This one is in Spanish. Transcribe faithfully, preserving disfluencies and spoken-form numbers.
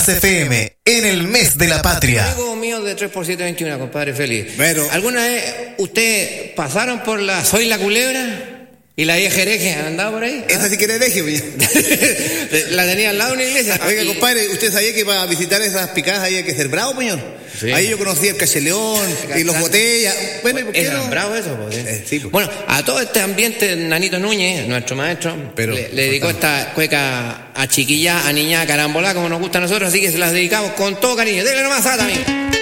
Ondas F M, en el mes de la patria. Amigo mío de tres por siete veintiuno, compadre Félix. Pero, ¿alguna vez ustedes pasaron por la Soy la Culebra? ¿Y la vieja hereje han andado por ahí? esa ¿Ah? sí que era hereje, pues. La tenía al lado de una iglesia. Oiga, Y- compadre, ¿usted sabía que para visitar esas picadas ahí hay que ser bravo, señor? Sí. Ahí yo conocí el Cacheleón y los botellas. Bueno, ¿y por qué Era no? bravo eso, pues, ¿eh? Eh, sí, pues. Bueno, a todo este ambiente, Nanito Núñez, nuestro maestro, Pero, le, le dedicó esta cueca a chiquilla, a niña, a carambola, como nos gusta a nosotros, así que se las dedicamos con todo cariño. Dele nomás, Sata, amigo.